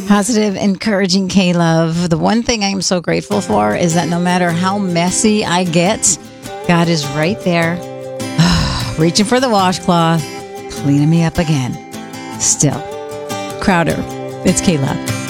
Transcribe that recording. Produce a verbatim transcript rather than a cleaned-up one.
Positive, encouraging K-Love. The one thing I am so grateful for is that no matter how messy I get, God is right there, reaching for the washcloth, cleaning me up again. Still. Crowder, it's K-Love.